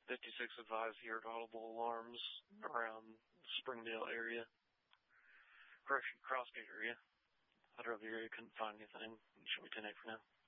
56 advised he heard audible alarms around the Springdale area. Correction, Crossgate area. I drove the area, couldn't find anything. Should be 10-8 for now.